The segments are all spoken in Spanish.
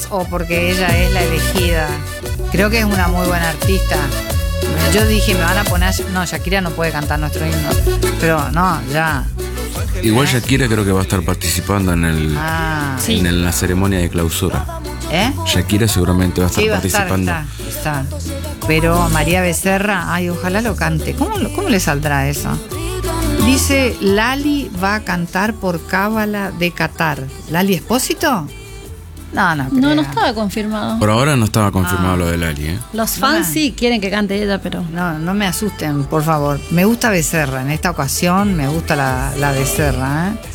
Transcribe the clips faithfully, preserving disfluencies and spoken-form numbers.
más o porque ella es la elegida? Creo que es una muy buena artista. Yo dije, me van a poner... No, Shakira no puede cantar nuestro himno. Pero no, ya. Igual Shakira creo que va a estar participando en el Ah, en el- la ceremonia de clausura. ¿eh? Shakira seguramente va a estar Sí, va a estar, participando. está, está. Pero María Becerra, ay, ojalá lo cante. ¿Cómo, lo- cómo le saldrá eso? Dice, Lali va a cantar por Cábala de Qatar. ¿Lali Espósito? No, no creo. No, no estaba confirmado. Por ahora no estaba confirmado Ah. lo de Lali, ¿eh? Los fans No. sí quieren que cante ella, pero... No, no me asusten, por favor. Me gusta Becerra. En esta ocasión me gusta la, la Becerra. ¿eh?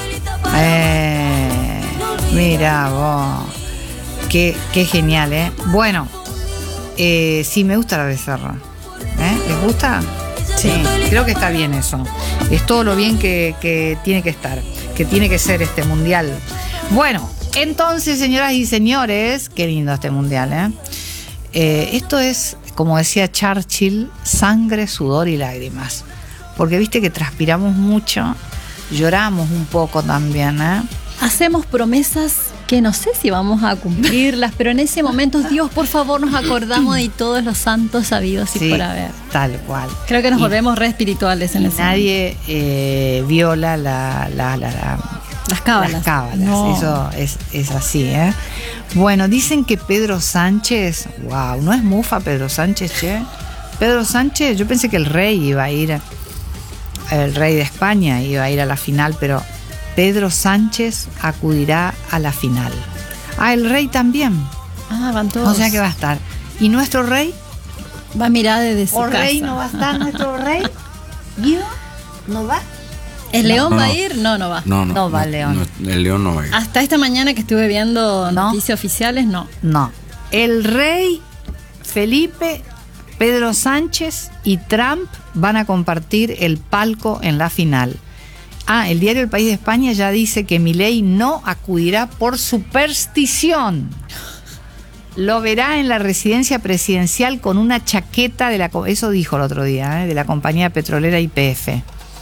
Eh, mira vos. Qué, qué genial, ¿eh? Bueno, eh, sí me gusta la Becerra. ¿Eh? ¿Les gusta? Sí, creo que está bien eso. Es todo lo bien que, que tiene que estar, que tiene que ser este mundial. Bueno, entonces, señoras y señores, qué lindo este mundial, ¿eh? Eh, esto es, como decía Churchill, sangre, sudor y lágrimas. Porque viste que transpiramos mucho, lloramos un poco también, ¿eh? Hacemos promesas que no sé si vamos a cumplirlas, pero en ese momento, Dios, por favor, nos acordamos de todos los santos sabidos y Sí, por haber. tal cual. Creo que nos Y- volvemos re espirituales en y ese nadie eh, viola la, la, la, la- momento. Las cábalas. las cábalas. No. Eso es, es así, ¿eh? Bueno, dicen que Pedro Sánchez, wow, ¿no es mufa Pedro Sánchez, che? Pedro Sánchez, yo pensé que el rey iba a ir, el rey de España iba a ir a la final, pero Pedro Sánchez acudirá a la final. Ah, el rey también. Ah, van todos. O sea que va a estar. ¿Y nuestro rey? Va a mirar desde su ¿O casa. rey no va a estar nuestro rey? ¿Guido? ¿No va? ¿El León No, va a no. ir? No, no va. No, no. No va León. no, el León no va a ir. Hasta esta mañana que estuve viendo No. noticias oficiales, no. No. El rey, Felipe, Pedro Sánchez y Trump van a compartir el palco en la final. Ah, el diario El País de España ya dice que Milei no acudirá por superstición. Lo verá en la residencia presidencial con una chaqueta de la... co- Eso dijo el otro día, ¿eh? De la compañía petrolera Y P F.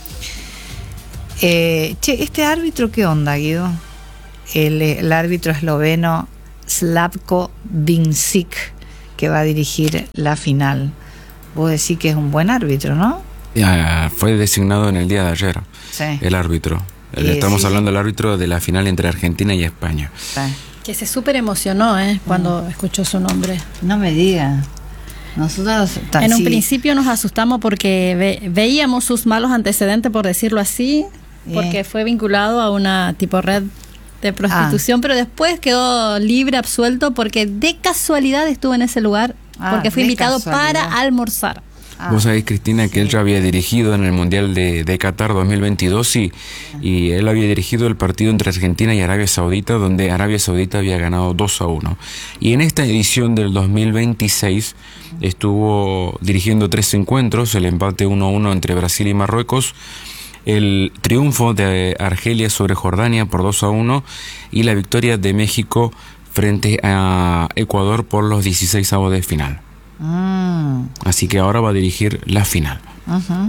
Eh, che, ¿este árbitro qué onda, Guido? El, el árbitro esloveno Slavko Vincic, que va a dirigir la final. Vos decís que es un buen árbitro, ¿no? Ya, fue designado en el día de ayer Sí. el árbitro. Y Estamos sí. hablando del árbitro de la final entre Argentina y España. Sí. Que se súper emocionó, ¿eh? Cuando escuchó su nombre. No me digas. Nosotros... ta- En un sí. principio nos asustamos porque ve- veíamos sus malos antecedentes, por decirlo así, porque Eh. fue vinculado a una tipo red de prostitución, pero después quedó libre, absuelto, porque de casualidad estuvo en ese lugar, Ah, porque fue de invitado casualidad. para almorzar. Ah, Vos sabés, Cristina, que sí. él ya había dirigido en el Mundial de, de Qatar dos mil veintidós y, y él había dirigido el partido entre Argentina y Arabia Saudita, donde Arabia Saudita había ganado dos a uno. Y en esta edición del dos mil veintiséis estuvo dirigiendo tres encuentros, el empate uno a uno entre Brasil y Marruecos, el triunfo de Argelia sobre Jordania por dos a uno y la victoria de México frente a Ecuador por los dieciseisavos de final. Mm, Así que ahora va a dirigir la final. ujú.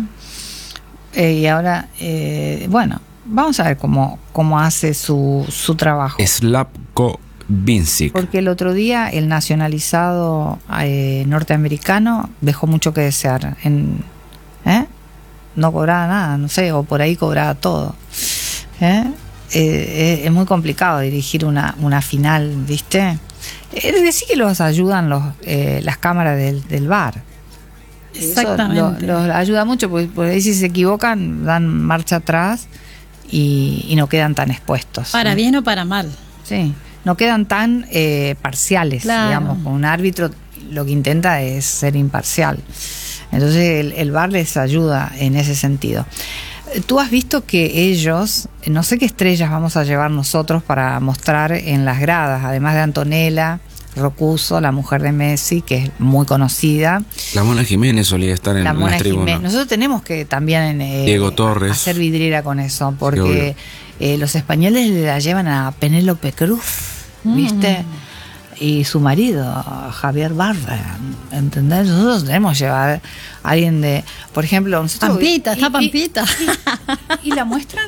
Eh, y ahora, eh, bueno, vamos a ver cómo, cómo hace su, su trabajo. Slavko Vincic. Porque el otro día el nacionalizado eh, norteamericano dejó mucho que desear. En, ¿eh? No cobraba nada, no sé, o por ahí cobraba todo. ¿Eh? Eh, es, es muy complicado dirigir una, una final, ¿viste? Es decir que los ayudan los, eh, las cámaras del, del bar. Exactamente. Eso los ayuda mucho, porque por ahí si se equivocan dan marcha atrás y, y no quedan tan expuestos. Para ¿no? bien o para mal. Sí, no quedan tan eh, parciales, Claro. digamos. Un árbitro lo que intenta es ser imparcial. Entonces el, el V A R les ayuda en ese sentido. Tú has visto que ellos, no sé qué estrellas vamos a llevar nosotros para mostrar en las gradas, además de Antonella Rocuso, la mujer de Messi, que es muy conocida. La Mona Jiménez solía estar en La las Mona tribunas. Jiménez. Nosotros tenemos que también eh, Diego Torres. hacer vidriera con eso, Sí, porque obvio. eh, los españoles le la llevan a Penélope Cruz, ¿viste? Y su marido, Javier Bardem, ¿entendés? Nosotros tenemos que llevar a alguien de, por ejemplo, nosotros... Pampita, está y- Pampita. Y, y- y la muestran,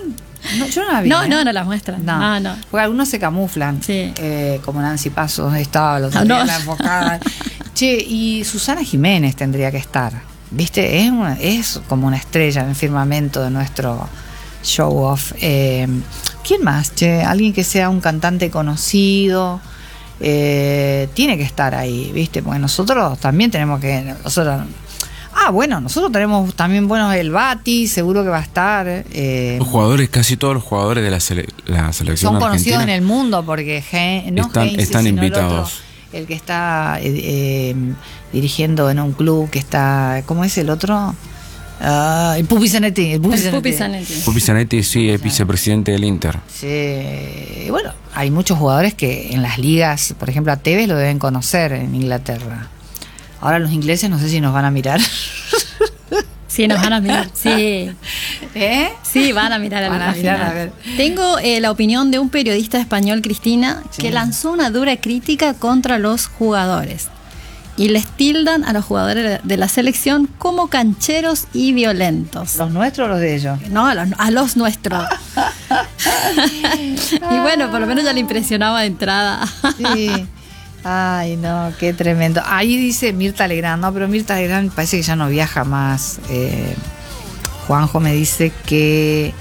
No, yo no la vi. No, ¿eh? no, no la muestran. No, No, no. porque algunos se camuflan. Sí. Eh, como Nancy Pasos estaba, los Ah, no. la enfocada. Che, y Susana Jiménez tendría que estar. ¿Viste? Es, una, es como una estrella en el firmamento de nuestro show off. Eh, ¿Quién más? Che, alguien que sea un cantante conocido. Eh, tiene que estar ahí, ¿viste? Porque nosotros también tenemos que. Nosotros, ah, bueno, nosotros tenemos también buenos el Bati, seguro que va a estar. Eh, Los jugadores, casi todos los jugadores de la, sele la selección son conocidos argentina en el mundo porque Gen, no están, Heinze, están sino invitados. El, otro, el que está eh, eh, dirigiendo en un club que está. ¿Cómo es el otro? Uh, el Pupi Zanetti. El Pupi El Zanetti. Pupi Zanetti. Pupi Zanetti, sí, es vicepresidente del Inter. Sí. Bueno, hay muchos jugadores que en las ligas, por ejemplo, a Tevez lo deben conocer en Inglaterra. Ahora los ingleses no sé si nos van a mirar. Sí, nos van a mirar. Sí. ¿Eh? Sí, van a mirar a Van a la mirar, final. a ver. Tengo eh, la opinión de un periodista español, Cristina, Sí. que lanzó una dura crítica contra los jugadores. Y les tildan a los jugadores de la selección como cancheros y violentos. ¿Los nuestros o los de ellos? No, a los, a los nuestros. Y bueno, por lo menos ya le impresionaba de entrada. Sí. Ay, no, qué tremendo. Ahí dice Mirta Legrand, no, pero Mirta Legrand parece que ya no viaja más. Eh, Juanjo me dice que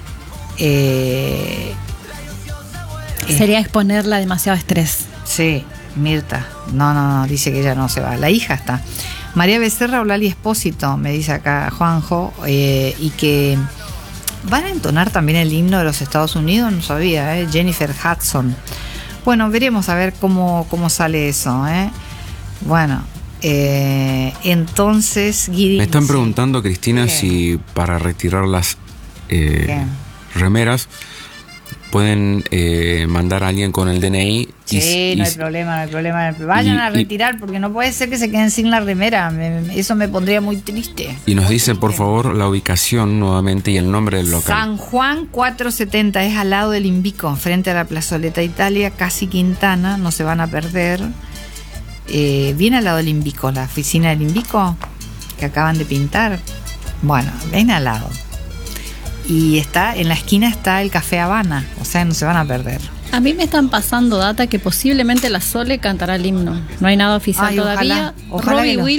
eh, eh, Sería exponerla a demasiado estrés. sí, Mirta. No, no, no, dice que ella no se va. La hija está. María Becerra o Lali Espósito, me dice acá Juanjo, eh, y que van a entonar también el himno de los Estados Unidos, no sabía, ¿eh? Jennifer Hudson. Bueno, veremos a ver cómo, cómo sale eso, ¿eh? Bueno, eh, entonces Guidi. Me están sí. preguntando, Cristina, ¿Qué? si para retirar las eh, ¿Qué? remeras pueden eh, mandar a alguien con el D N I. Sí, y, no y- hay problema, no hay problema. Vayan y- a y- retirar porque no puede ser que se queden sin la remera. Me- eso me pondría muy triste. y nos Muy dicen, por triste. favor, la ubicación nuevamente y el nombre del local. San Juan cuatrocientos setenta, es al lado del Invico, frente a la Plazoleta Italia, casi Quintana, no se van a perder. Eh, bien al lado del Invico, la oficina del Invico que acaban de pintar. Bueno, ven al lado. Y está en la esquina está el Café Habana, o sea, no se van a perder. A mí me están pasando data que posiblemente la Sole cantará el himno. No hay nada oficial Ay, todavía. ojalá, ojalá Robbie que lo- Williams